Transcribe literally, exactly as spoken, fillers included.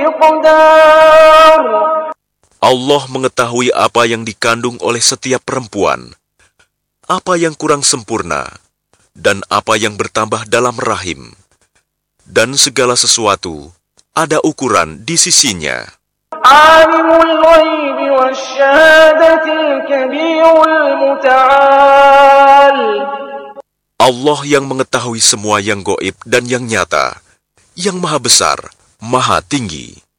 بمقدار. Allah mengetahui apa yang dikandung oleh setiap perempuan, apa yang kurang sempurna, dan apa yang bertambah dalam rahim. Dan segala sesuatu ada ukuran di sisinya. عالم الغيب والشهادة الكبير المتعال. Allah yang mengetahui semua yang gaib dan yang nyata, yang maha besar, maha tinggi.